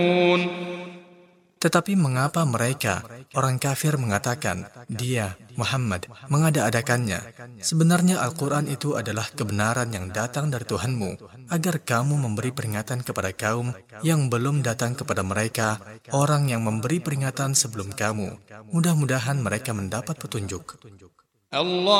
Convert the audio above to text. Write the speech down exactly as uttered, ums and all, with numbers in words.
Tetapi mengapa mereka, orang kafir, mengatakan, dia, Muhammad, mengada-adakannya? Sebenarnya Al-Quran itu adalah kebenaran yang datang dari Tuhanmu, agar kamu memberi peringatan kepada kaum yang belum datang kepada mereka, orang yang memberi peringatan sebelum kamu. Mudah-mudahan mereka mendapat petunjuk. Allah